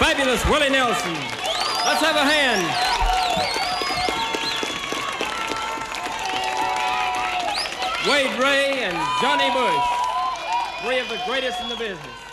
fabulous Willie Nelson. Let's have a hand. Wade Ray and Johnny Bush, three of the greatest in the business.